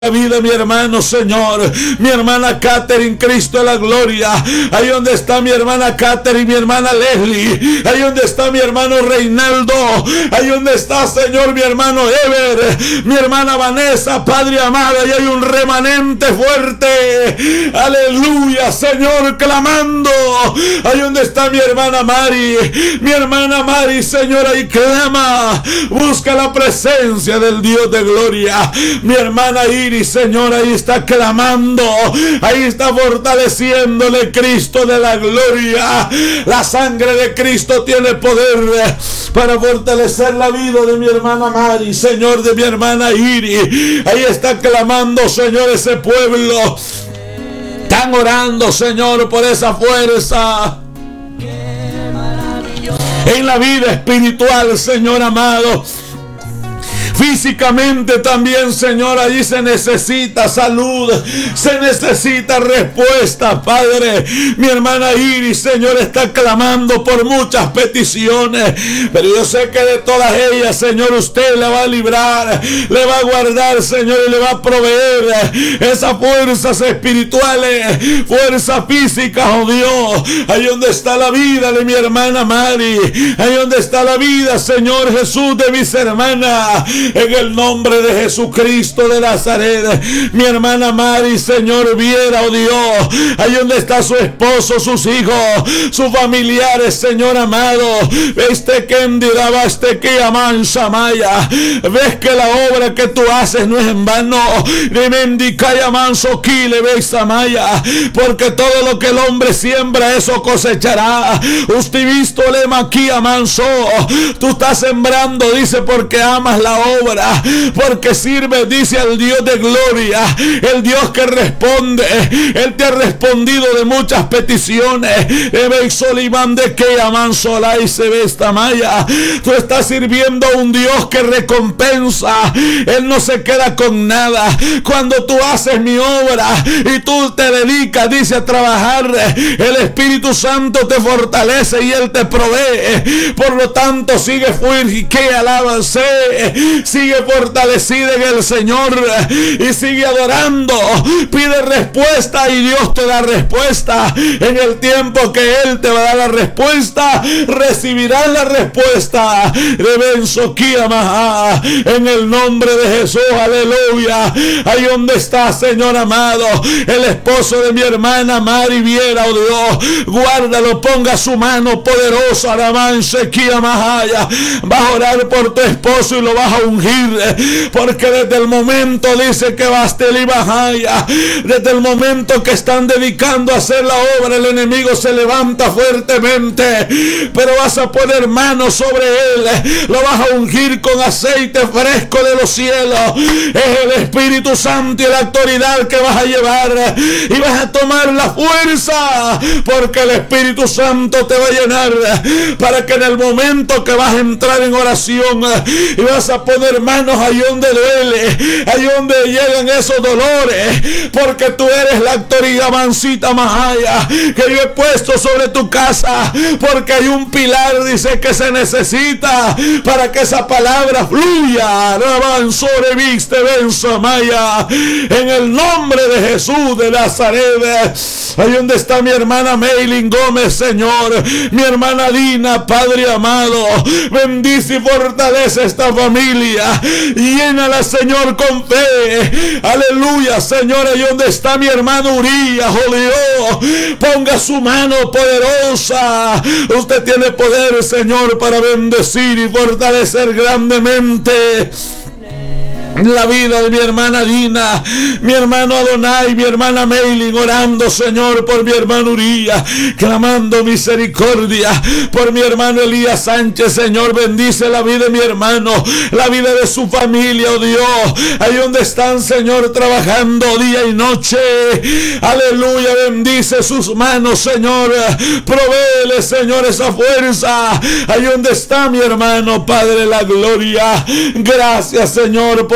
la vida, mi hermano, Señor, mi hermana Catherine, Cristo de la gloria, ahí donde está mi hermana Catherine, mi hermana Leslie, ahí donde está mi hermano Reinaldo, ahí donde está, Señor, mi hermano Ever, mi hermana Vanessa, Padre amado, y hay un remanente fuerte, aleluya, Señor, clamando, ahí donde está mi hermana Mari, Señor, ahí clama, busca la presencia del Dios de gloria, mi hermana Iris, Señor, ahí está clamando, ahí está fortaleciéndole Cristo de la gloria. La sangre de Cristo tiene poder para fortalecer la vida de mi hermana Mari, Señor, de mi hermana Iris. Ahí está clamando, Señor, ese pueblo. Están orando, Señor, por esa fuerza en la vida espiritual, Señor amado. Físicamente también, Señor, allí se necesita salud, se necesita respuesta, Padre. Mi hermana Iris, Señor, está clamando por muchas peticiones, pero yo sé que de todas ellas, Señor, usted le va a librar, le va a guardar, Señor, y le va a proveer esas fuerzas espirituales, fuerzas físicas, oh Dios. Ahí donde está la vida de mi hermana Mari, ahí donde está la vida, Señor Jesús, de mis hermanas. En el nombre de Jesucristo de Nazaret, mi hermana Mari, Señor, viera, oh Dios, ahí donde está su esposo, sus hijos, sus familiares, Señor amado. Este que dirá, este que aman Samaya. Ves que la obra que tú haces no es en vano. Porque todo lo que el hombre siembra, eso cosechará. Usted visto lema aquí amanso. Tú estás sembrando, dice, porque amas la obra, porque sirve, dice, al Dios de gloria, el Dios que responde. Él te ha respondido de muchas peticiones. Tú estás sirviendo a un Dios que recompensa. Él no se queda con nada. Cuando tú haces mi obra y tú te dedicas, dice, a trabajar, el Espíritu Santo te fortalece y Él te provee. Por lo tanto, sigue fuerte, que alabanse, sigue fortalecida en el Señor y sigue adorando. Pide respuesta y Dios te da respuesta. En el tiempo que Él te va a dar la respuesta, recibirás la respuesta. En el nombre de Jesús, aleluya. Ahí donde está, Señor amado, el esposo de mi hermana Mari Viera, oh Dios, guárdalo, ponga su mano poderosa, va a orar por tu esposo y lo vas a ungir, porque desde el momento, dice, que desde el momento que están dedicando a hacer la obra, el enemigo se levanta fuertemente, pero vas a poner manos sobre él, lo vas a ungir con aceite fresco de los cielos. Es el Espíritu Santo y la autoridad que vas a llevar, y vas a tomar la fuerza, porque el Espíritu Santo te va a llenar, para que en el momento que vas a entrar en oración y vas a poner manos ahí donde duele, ahí donde llegan esos dolores, porque tú eres la autoridad, mansita Mahaya, que yo he puesto sobre tu casa, porque hay un pilar, dice, que se necesita para que esa palabra fluya. En el nombre de Jesús de Nazaret, ahí donde está mi hermana Meilin Gómez, Señor, mi hermana Dina, Padre amado, bendice y fortalece esta familia, llénala, Señor, con fe, aleluya, Señor. Ahí donde está mi hermano Uría, oh Dios, ponga su mano poderosa. Usted tiene poder, Señor, para bendecir y fortalecer grandemente la vida de mi hermana Dina, mi hermano Adonai, mi hermana Meilin, orando, Señor, por mi hermano Uría, clamando misericordia por mi hermano Elías Sánchez. Señor, bendice la vida de mi hermano, la vida de su familia, oh Dios, ahí donde están, Señor, trabajando día y noche, aleluya, bendice sus manos, Señor, provéele, Señor, esa fuerza, ahí donde está mi hermano, Padre de la gloria. Gracias, Señor, por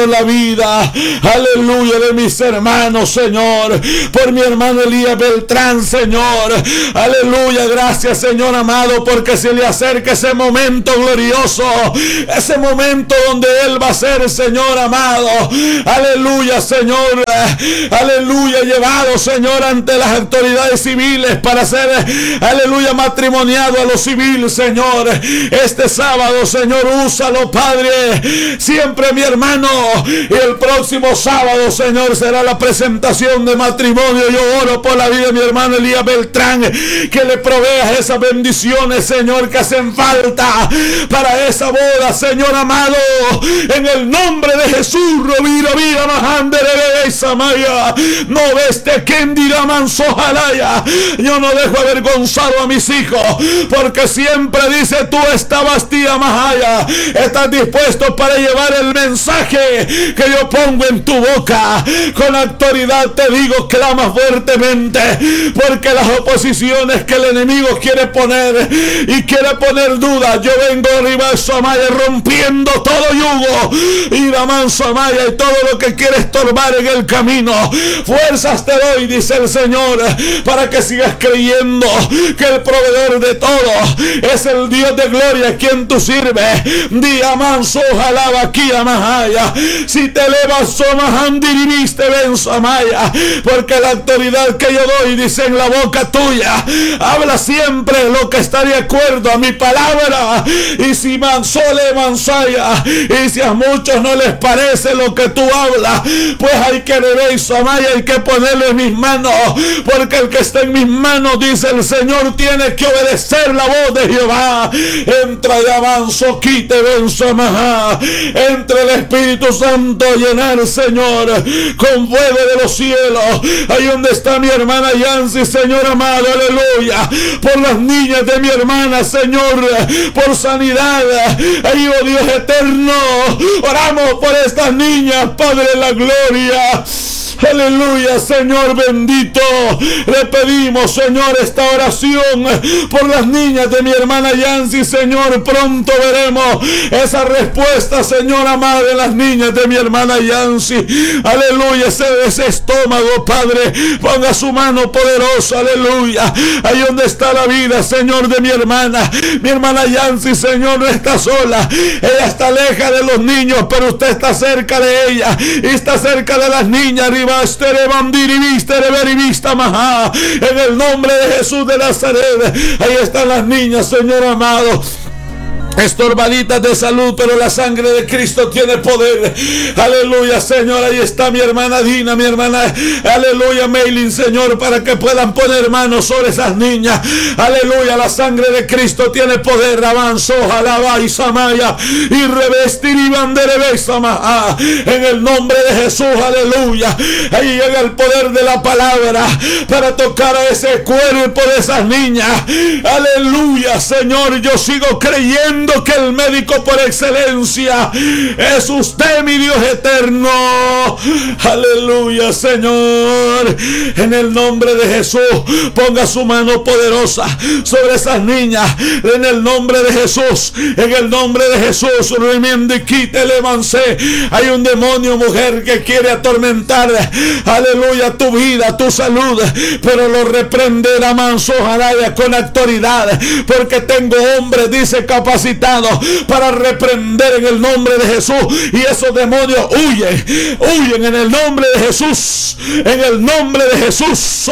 Señor, la vida, aleluya, de mis hermanos, Señor, por mi hermano Elías Beltrán, Señor, aleluya. Gracias, Señor amado, porque se le acerca ese momento glorioso, ese momento donde él va a ser, Señor amado, aleluya, Señor, aleluya, llevado, Señor, ante las autoridades civiles para ser, aleluya, matrimoniado a lo civil, Señor. Este sábado, Señor, úsalo, Padre, siempre, mi hermano. Y el próximo sábado, Señor, será la presentación de matrimonio. Yo oro por la vida de mi hermano Elías Beltrán, que le proveas esas bendiciones, Señor, que hacen falta para esa boda, Señor amado, en el nombre de Jesús. Rovira, vida, majandere, Samaya, no veste, quien dirá manso jalaya. Yo no dejo avergonzado a mis hijos, porque siempre dice: tú estabas, tía Mahaya, estás dispuesto para llevar el mensaje que yo pongo en tu boca. Con autoridad te digo, clama fuertemente, porque las oposiciones que el enemigo quiere poner y quiere poner dudas, yo vengo arriba de Samaya rompiendo todo yugo y la manso Amaya y todo lo que quiere estorbar en el camino. Fuerzas te doy, dice el Señor, para que sigas creyendo que el proveedor de todo es el Dios de gloria, quien tú sirves. Día manso, jalaba aquí a Mahaya. Si te elevas, somahandiriviste, ven Samaya, porque la autoridad que yo doy, dice en la boca tuya, habla siempre lo que está de acuerdo a mi palabra. Y si mansole mansaya, y si a muchos no les parece lo que tú hablas, pues hay que beber Samaya, hay que ponerlo en mis manos, porque el que está en mis manos, dice el Señor, tiene que obedecer la voz de Jehová. Entra de avanzo, quite, ven Samajá, entre el Espíritu Santo, llenar, Señor, con fuego de los cielos. Ahí donde está mi hermana Yancy, Señor amado, aleluya, por las niñas de mi hermana, Señor, por sanidad. Ahí, oh Dios eterno, oramos por estas niñas, Padre de la gloria. Aleluya, Señor bendito. Le pedimos, Señor, esta oración por las niñas de mi hermana Yancy, Señor. Pronto veremos esa respuesta, Señor amado, de las niñas de mi hermana Yancy. Aleluya, ese estómago, Padre, ponga su mano poderosa, aleluya. Ahí donde está la vida, Señor, de mi hermana Yancy, Señor, no está sola. Ella está lejos de los niños, pero usted está cerca de ella y está cerca de las niñas. En el nombre de Jesús de Nazaret, ahí están las niñas, Señor amado, estorbaditas de salud, pero la sangre de Cristo tiene poder. Aleluya, Señor. Ahí está mi hermana Dina, mi hermana, aleluya, Maylin, Señor, para que puedan poner manos sobre esas niñas. Aleluya, la sangre de Cristo tiene poder. Avanzó, alaba y samaya y revestir y banderebe samaya. En el nombre de Jesús, aleluya. Ahí llega el poder de la palabra para tocar a ese cuerpo de esas niñas. Aleluya, Señor. Yo sigo creyendo que el médico por excelencia es usted, mi Dios eterno. Aleluya, Señor. En el nombre de Jesús, ponga su mano poderosa sobre esas niñas. En el nombre de Jesús, en el nombre de Jesús, quítele, mancé. Hay un demonio, mujer, que quiere atormentar, aleluya, tu vida, tu salud, pero lo reprenderá, manso, jalaya, con autoridad, porque tengo hombres, dice, capacitados para reprender en el nombre de Jesús, y esos demonios huyen en el nombre de Jesús, en el nombre de Jesús.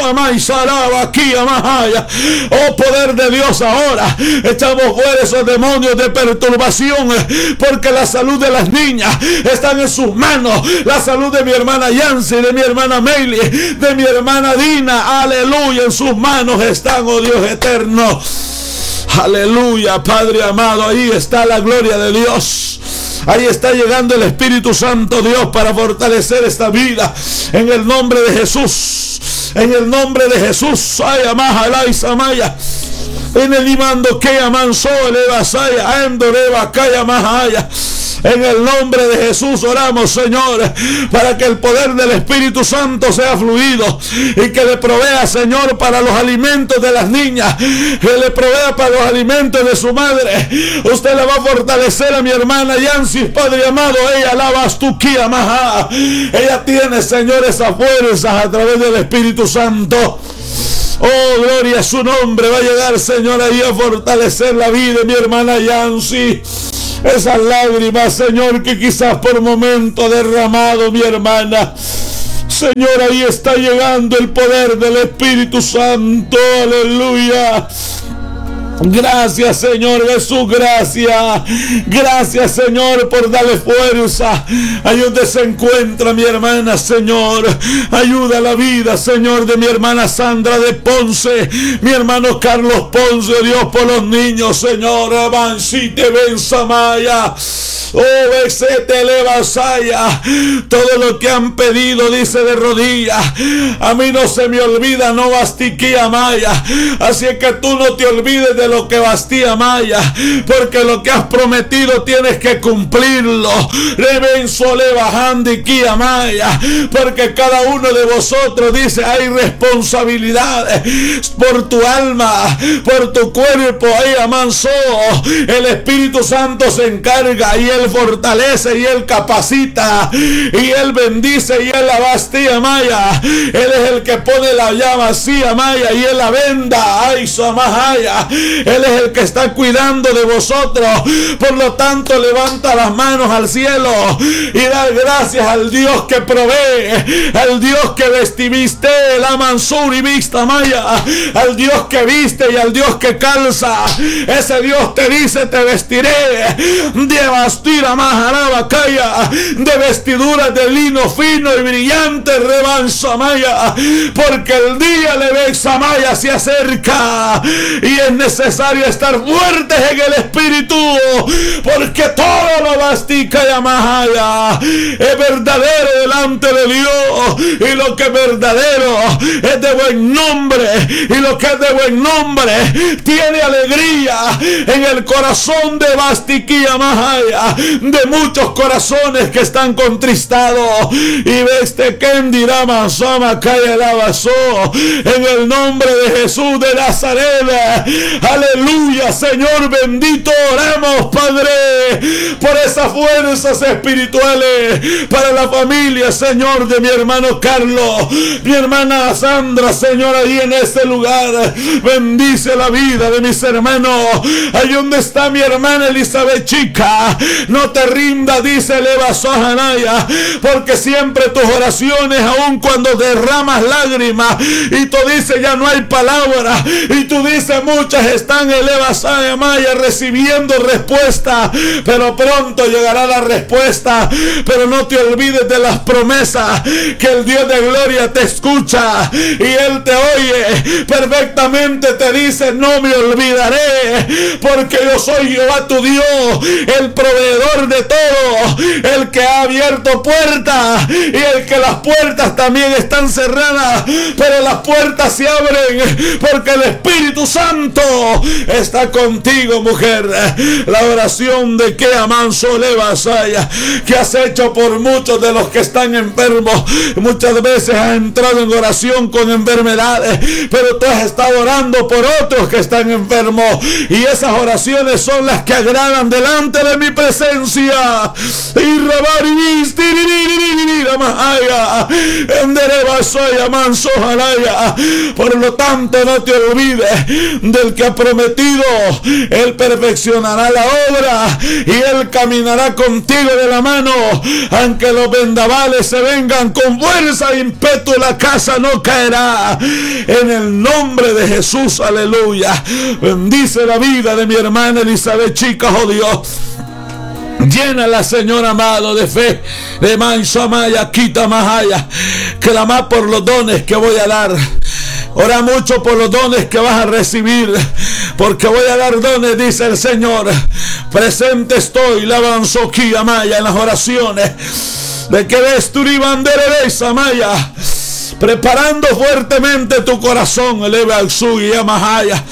Oh poder de Dios, ahora echamos fuera esos demonios de perturbación, porque la salud de las niñas están en sus manos, la salud de mi hermana Yancy, de mi hermana Meili, de mi hermana Dina, aleluya, en sus manos están, oh Dios eterno. Aleluya, Padre amado, ahí está la gloria de Dios. Ahí está llegando el Espíritu Santo, Dios, para fortalecer esta vida. En el nombre de Jesús. En el nombre de Jesús. Ay, amaya, samaya. En el imando que aman sole basaya, ando reba kaya mahaya. En el nombre de Jesús oramos, Señor, para que el poder del Espíritu Santo sea fluido y que le provea, Señor, para los alimentos de las niñas, que le provea para los alimentos de su madre. Usted le va a fortalecer a mi hermana Yancy, Padre amado. Ella la bastuquía maja. Ella tiene, Señor, esas fuerzas a través del Espíritu Santo. Oh, gloria a su nombre. Va a llegar, Señor, ahí a fortalecer la vida de mi hermana Yancy. Esas lágrimas, Señor, que quizás por momento ha derramado mi hermana. Señor, ahí está llegando el poder del Espíritu Santo. Aleluya. Gracias, Señor Jesús, gracias. Gracias, Señor, por darle fuerza. Ahí donde se encuentra mi hermana, Señor. Ayuda a la vida, Señor, de mi hermana Sandra de Ponce, mi hermano Carlos Ponce. Dios, por los niños, Señor. Avancite, ven, Samaya. Oh, besete, levasaya. Todo lo que han pedido, dice, de rodillas. A mí no se me olvida, no bastiquía maya. Así es que tú no te olvides de lo que bastía maya, porque lo que has prometido tienes que cumplirlo. Revenso, levajandiquía maya, porque cada uno de vosotros, dice, hay responsabilidades por tu alma, por tu cuerpo. Ahí amansó. El Espíritu Santo se encarga y Él fortalece y Él capacita y Él bendice y Él la bastía maya. Él es el que pone la llama así maya y Él la venda. Ay, samajaya. Él es el que está cuidando de vosotros. Por lo tanto, levanta las manos al cielo y da gracias al Dios que provee, al Dios que vestiviste la mansura y vista maya, al Dios que viste y al Dios que calza. Ese Dios te dice: te vestiré de bastira majaraba calla, de vestiduras de lino fino y brillante rebanza maya, porque el día le ve samaya se acerca y es necesario estar fuertes en el Espíritu, porque todo lo bastica y amajaya es verdadero delante de Dios, y lo que es verdadero es de buen nombre, y lo que es de buen nombre tiene alegría en el corazón de bastiquía majaya, de muchos corazones que están contristados. Y veste Kendira Masama Kaya Lavasó, en el nombre de Jesús de Nazaret. Aleluya, Señor bendito. Oramos, Padre, por esas fuerzas espirituales para la familia, Señor, de mi hermano Carlos, mi hermana Sandra, Señor, ahí en este lugar. Bendice la vida de mis hermanos. Ahí donde está mi hermana Elizabeth Chica, no te rinda, dice Leva Sojanaya, porque siempre tus oraciones, aun cuando derramas lágrimas y tú dices ya no hay palabras, y tú dices muchas están en Leva Sojanaya recibiendo respuesta, pero pronto llegará la respuesta. Pero no te olvides de las promesas, que el Dios de gloria te escucha y Él te oye perfectamente. Te dice: no me olvidaré, porque yo soy Jehová tu Dios, el proveedor de todo, el que ha abierto puertas y el que las puertas también están cerradas, pero las puertas se abren porque el Espíritu Santo está contigo, mujer. La oración de que amanso levasaya, que has hecho por muchos de los que están enfermos. Muchas veces has entrado en oración con enfermedades, pero tú has estado orando por otros que están enfermos, y esas oraciones son las que agradan delante de mi presencia. Por lo tanto, no te olvides del que ha prometido. Él perfeccionará la obra y Él caminará contigo de la mano. Aunque los vendavales se vengan con fuerza e ímpetu, la casa no caerá. En el nombre de Jesús, aleluya. Bendice la vida de mi hermana Elizabeth Chica, oh Dios. Llénala, Señor amado, de fe, de mansa maya, quita mahaya. Clama por los dones que voy a dar. Ora mucho por los dones que vas a recibir, porque voy a dar dones, dice el Señor. Presente estoy, la avanzoquía maya, en las oraciones de que ves tu ribandereza maya, preparando fuertemente tu corazón. Eleva al suya mahaya,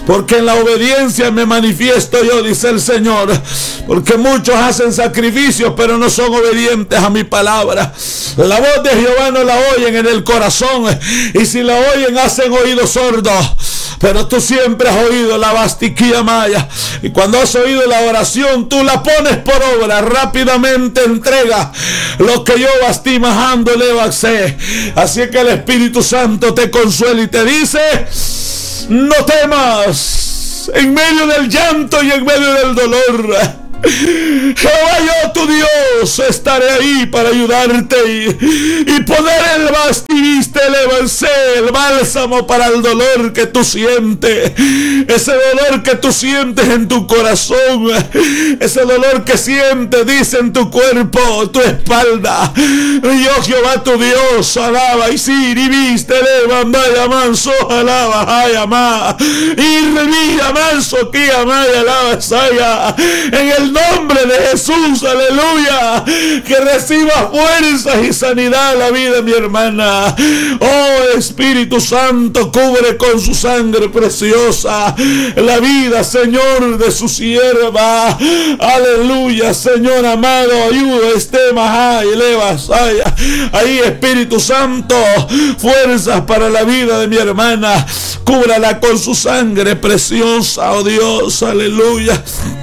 porque en la obediencia me manifiesto yo, dice el Señor. Porque muchos hacen sacrificios, pero no son obedientes a mi palabra. La voz de Jehová no la oyen en el corazón, y si la oyen hacen oídos sordos. Pero tú siempre has oído la bastiquía maya, y cuando has oído la oración, tú la pones por obra. Rápidamente entrega lo que yo bastí majando levase. Así que el Espíritu Santo te consuela y te dice: no temas en medio del llanto y en medio del dolor. Jehová, yo tu Dios, estaré ahí para ayudarte y poner el bastiste, el bálsamo para el dolor que tú sientes, ese dolor que tú sientes en tu corazón, ese dolor que sientes, dice, en tu cuerpo, tu espalda. Yo, Jehová tu Dios, alaba y si viste, levanta manso, alaba, ay, amá, y revilla manso, que amaya, alaba, saya, en el nombre de Jesús, aleluya, que reciba fuerzas y sanidad la vida de mi hermana. Oh Espíritu Santo, cubre con su sangre preciosa la vida, Señor, de su sierva. Aleluya, Señor amado, ayuda este más ahí, Espíritu Santo, fuerzas para la vida de mi hermana. Cúbrala con su sangre preciosa, oh Dios, aleluya.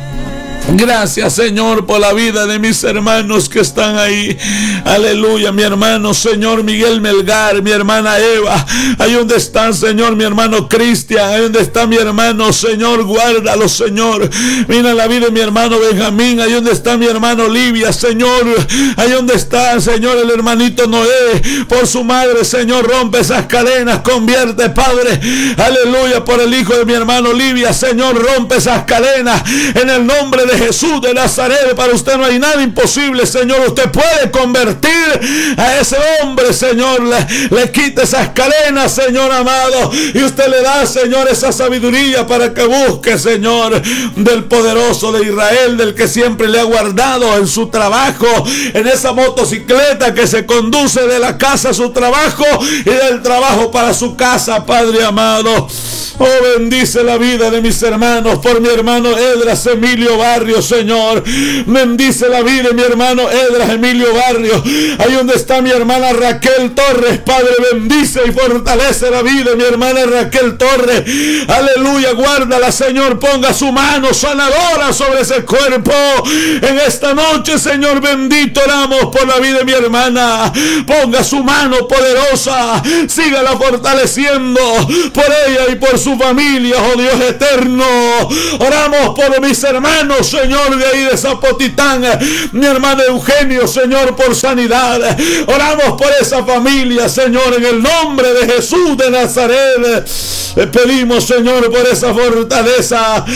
Gracias, Señor, por la vida de mis hermanos que están ahí. Aleluya, mi hermano, Señor, Miguel Melgar, mi hermana Eva. Ahí donde están, Señor, mi hermano Cristian. Ahí donde está mi hermano, Señor, guárdalo, Señor. Mira la vida de mi hermano Benjamín. Ahí donde está mi hermano Olivia, Señor. Ahí donde está, Señor, el hermanito Noé. Por su madre, Señor, rompe esas cadenas, convierte, Padre. Aleluya, por el hijo de mi hermano Olivia, Señor, rompe esas cadenas. En el nombre de Jesús de Nazaret, para usted no hay nada imposible, Señor. Usted puede convertir a ese hombre, Señor, le quita esas cadenas, Señor amado, y usted le da, Señor, esa sabiduría para que busque, Señor, del poderoso de Israel, del que siempre le ha guardado en su trabajo, en esa motocicleta que se conduce de la casa a su trabajo y del trabajo para su casa, Padre amado. Oh, bendice la vida de mis hermanos, por mi hermano Edras Emilio Barrios, Señor. Bendice la vida de mi hermano Edras Emilio Barrios. Ahí donde está mi hermana Raquel Torres, Padre, bendice y fortalece la vida de mi hermana Raquel Torres. Aleluya, guárdala, Señor. Ponga su mano sanadora sobre ese cuerpo. En esta noche, Señor bendito, oramos por la vida de mi hermana. Ponga su mano poderosa. Sígala fortaleciendo por ella y por su familia, oh Dios eterno. Oramos por mis hermanos, Señor, de ahí de Zapotitán, mi hermano Eugenio, Señor, por sanidad. Oramos por esa familia, Señor, en el nombre de Jesús de Nazaret. Le pedimos, Señor, por esa fortaleza.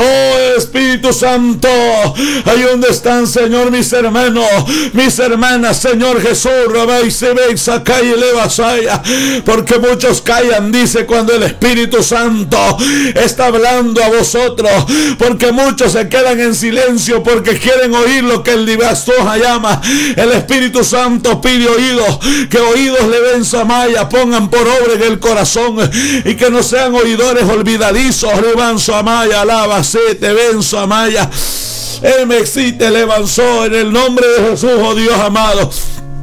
Oh Espíritu Santo, ahí donde están, Señor, mis hermanos, mis hermanas, Señor Jesús, Rabbi Sebek, Sakai y Levasaya, porque muchos callan, dice, cuando el Espíritu Santo está hablando a vosotros, porque muchos se quedan en silencio porque quieren oír lo que el Divastoja llama. El Espíritu Santo pide oídos, que oídos le ven Samaya, pongan por obra en el corazón y que no sean oidores olvidadizos. Revanso Amaya, alaba, se te venzo Amaya. Él me excite, le avanzó en el nombre de Jesús, oh Dios amado.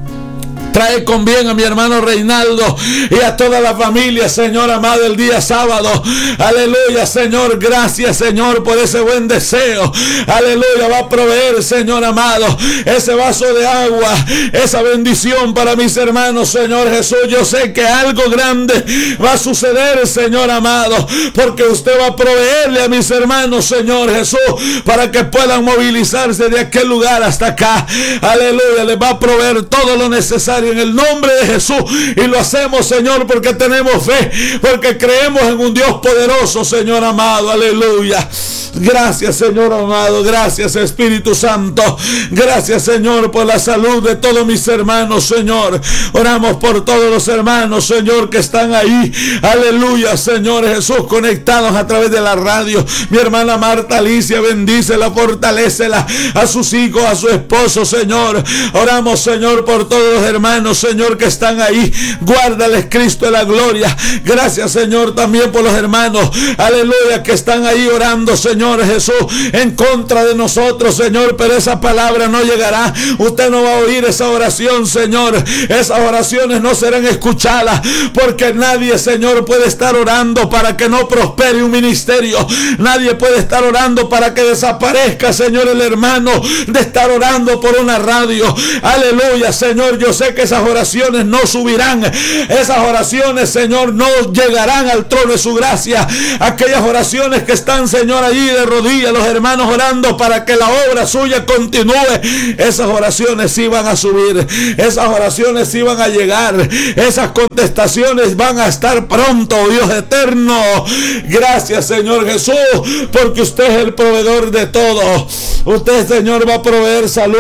Trae con bien a mi hermano Reinaldo y a toda la familia, Señor amado, el día sábado. Aleluya, Señor. Gracias, Señor, por ese buen deseo. Aleluya. Va a proveer, Señor amado, ese vaso de agua, esa bendición para mis hermanos, Señor Jesús. Yo sé que algo grande va a suceder, Señor amado, porque usted va a proveerle a mis hermanos, Señor Jesús, para que puedan movilizarse de aquel lugar hasta acá. Aleluya. Les va a proveer todo lo necesario en el nombre de Jesús, y lo hacemos, Señor, porque tenemos fe, porque creemos en un Dios poderoso, Señor amado. Aleluya. Gracias, Señor amado. Gracias, Espíritu Santo. Gracias, Señor, por la salud de todos mis hermanos, Señor. Oramos por todos los hermanos, Señor, que están ahí. Aleluya, Señor Jesús, conectados a través de la radio. Mi hermana Marta Alicia, bendícela, fortalécela, a sus hijos, a su esposo, Señor. Oramos, Señor, por todos los hermanos hermanos, Señor, que están ahí. Guárdales, Cristo de la gloria. Gracias, Señor, también por los hermanos, aleluya, que están ahí orando, Señor Jesús, en contra de nosotros, Señor, pero esa palabra no llegará. Usted no va a oír esa oración, Señor. Esas oraciones no serán escuchadas, porque nadie, Señor, puede estar orando para que no prospere un ministerio. Nadie puede estar orando para que desaparezca, Señor, el hermano de estar orando por una radio. Aleluya, Señor, yo sé que esas oraciones no subirán. Esas oraciones, Señor, no llegarán al trono de su gracia. Aquellas oraciones que están, Señor, allí de rodillas, los hermanos orando para que la obra suya continúe. Esas oraciones sí van a subir. Esas oraciones sí van a llegar. Esas contestaciones van a estar pronto, Dios eterno. Gracias, Señor Jesús, porque usted es el proveedor de todo. Usted, Señor, va a proveer salud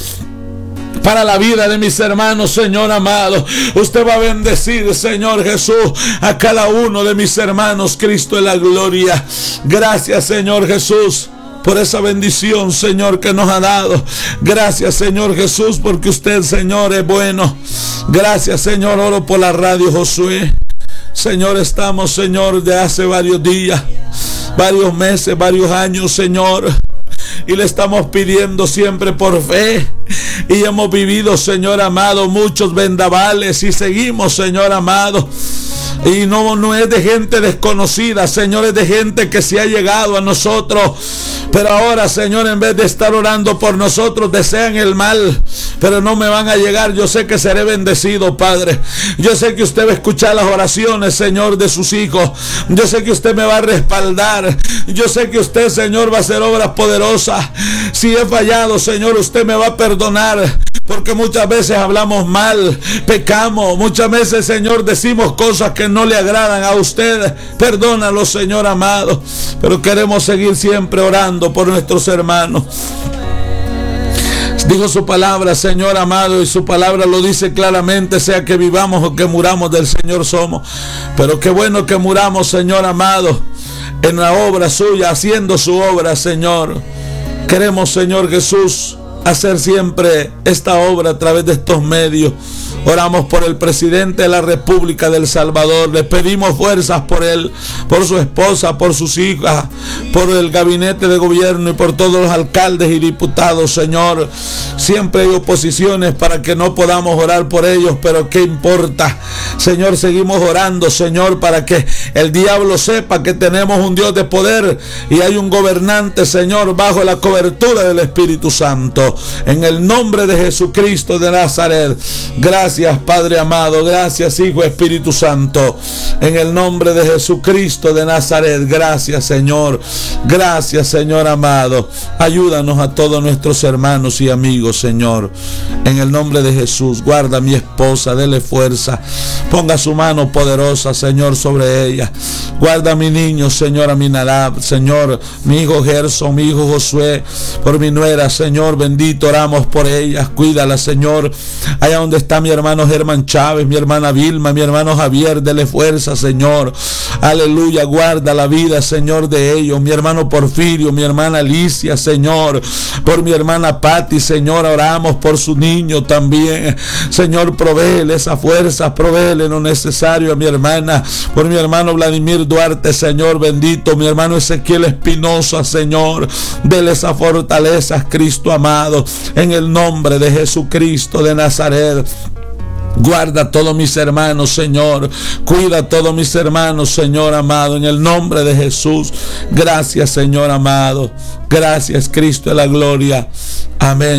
para la vida de mis hermanos, Señor amado. Usted va a bendecir, Señor Jesús, a cada uno de mis hermanos, Cristo de la gloria. Gracias, Señor Jesús, por esa bendición, Señor, que nos ha dado. Gracias, Señor Jesús, porque usted, Señor, es bueno. Gracias, Señor, oro por la radio Josué. Señor, estamos, Señor, de hace varios días, varios meses, varios años, Señor, y le estamos pidiendo siempre por fe. Y hemos vivido, Señor amado, muchos vendavales y seguimos, Señor amado. Y no es de gente desconocida, Señor, es de gente que se ha llegado a nosotros. Pero ahora, Señor, en vez de estar orando por nosotros, desean el mal, pero no me van a llegar. Yo sé que seré bendecido, Padre. Yo sé que usted va a escuchar las oraciones, Señor, de sus hijos. Yo sé que usted me va a respaldar. Yo sé que usted, Señor, va a hacer obras poderosas. Si he fallado, Señor, usted me va a perdonar, porque muchas veces hablamos mal, pecamos. Muchas veces, Señor, decimos cosas que no le agradan a usted. Perdónalo, Señor amado. Pero queremos seguir siempre orando por nuestros hermanos. Dijo su palabra, Señor amado, y su palabra lo dice claramente: sea que vivamos o que muramos, del Señor somos. Pero qué bueno que muramos, Señor amado, en la obra suya, haciendo su obra, Señor. Queremos, Señor Jesús, hacer siempre esta obra a través de estos medios. Oramos por el presidente de la República del Salvador. Le pedimos fuerzas por él, por su esposa, por sus hijas, por el gabinete de gobierno y por todos los alcaldes y diputados, Señor. Siempre hay oposiciones para que no podamos orar por ellos, pero ¿qué importa? Señor, seguimos orando, Señor, para que el diablo sepa que tenemos un Dios de poder y hay un gobernante, Señor, bajo la cobertura del Espíritu Santo. En el nombre de Jesucristo de Nazaret. Gracias, Padre amado. Gracias, Hijo, Espíritu Santo. En el nombre de Jesucristo de Nazaret. Gracias, Señor. Gracias, Señor amado. Ayúdanos a todos nuestros hermanos y amigos, Señor. En el nombre de Jesús. Guarda a mi esposa. Dele fuerza. Ponga su mano poderosa, Señor, sobre ella. Guarda a mi niño, Señor, a mi Nadab, Señor, mi hijo Gerson, mi hijo Josué, por mi nuera, Señor, bendito, oramos por ellas. Cuídala, Señor. Allá donde está mi hermano Germán Chávez, mi hermana Vilma, mi hermano Javier, dele fuerza, Señor. Aleluya, guarda la vida, Señor, de ellos. Mi hermano Porfirio, mi hermana Alicia, Señor, por mi hermana Patti, Señor, oramos por su niño también. Señor, provéele esa fuerza, provéele lo necesario a mi hermana, por mi hermano Vladimir Duarte, Señor, bendito, mi hermano Ezequiel Espinosa, Señor, dele esa fortaleza, Cristo amado, en el nombre de Jesucristo de Nazaret. Guarda a todos mis hermanos, Señor. Cuida a todos mis hermanos, Señor amado, en el nombre de Jesús. Gracias, Señor amado. Gracias, Cristo de la gloria. Amén.